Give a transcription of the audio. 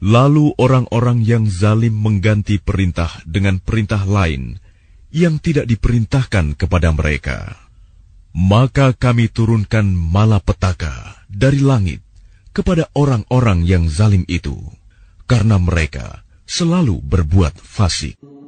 Lalu orang-orang yang zalim mengganti perintah dengan perintah lain yang tidak diperintahkan kepada mereka. Maka kami turunkan malapetaka dari langit kepada orang-orang yang zalim itu, karena mereka selalu berbuat fasik.